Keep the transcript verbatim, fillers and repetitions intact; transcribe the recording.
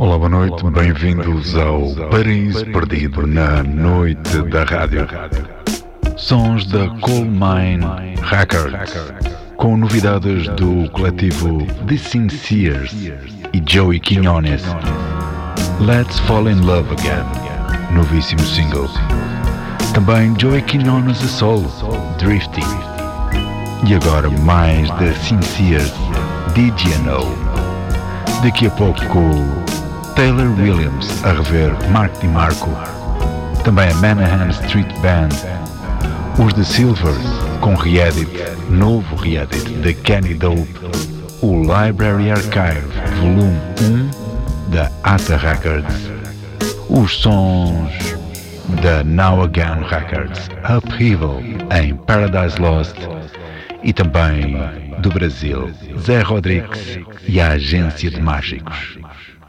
Olá, boa noite, bem-vindos ao Paraíso Perdido na Noite da Rádio. Sons da Coal Mine Records, com novidades do coletivo The Sincers e Joey Quinones. Let's Fall in Love Again, novíssimo single. Também Joey Quinones a solo, Drifting. E agora mais The Sincers, Did You Know? Daqui a pouco Taylor Williams a rever Mark DiMarco, também a Manahan Street Band, os The Silvers com reedit, novo reedit de Kenny Dope, o Library Archive Volume um da Ata Records, os sons da Now Again Records, Upheaval em Paradise Lost e também do Brasil, Zé Rodrigues e a Agência de Mágicos.